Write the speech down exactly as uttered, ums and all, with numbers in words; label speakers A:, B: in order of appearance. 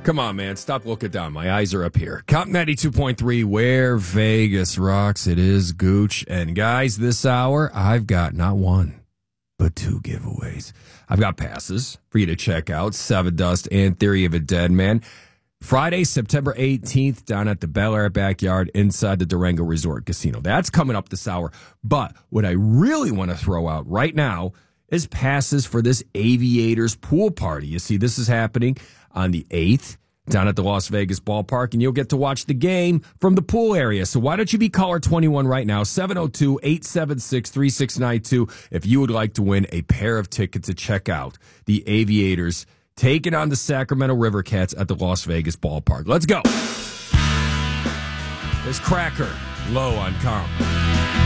A: Come on, man. Stop looking down. My eyes are up here. Comp ninety-two point three, where Vegas rocks. It is Gooch. And guys, this hour, I've got not one, but two giveaways. I've got passes for you to check out. Seven Dust and Theory of a Dead Man. Friday, September eighteenth, down at the Bel Air Backyard inside the Durango Resort Casino. That's coming up this hour. But what I really want to throw out right now is passes for this Aviators pool party. You see, this is happening on the eighth down at the Las Vegas ballpark, and you'll get to watch the game from the pool area. So why don't you be caller twenty-one right now, seven oh two, eight seven six, three six nine two, if you would like to win a pair of tickets to check out the Aviators taking on the Sacramento River Cats at the Las Vegas ballpark. Let's go. There's Cracker, low on comp.